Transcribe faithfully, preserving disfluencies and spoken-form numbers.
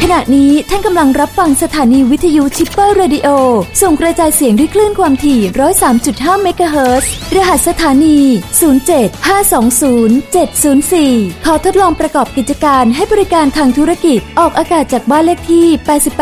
ขณะนี้ท่านกำลังรับฟังสถานีวิทยุชิปเปอร์เรดิโอส่งกระจายเสียงด้วยคลื่นความถี่ หนึ่งร้อยสามจุดห้า เมกะเฮิรตซ์รหัสสถานี ศูนย์ เจ็ด ห้า สอง ศูนย์ เจ็ด ศูนย์ สี่ ขอทดลองประกอบกิจการให้บริการทางธุรกิจออกอากาศจากบ้านเลขที่แปดสิบแปด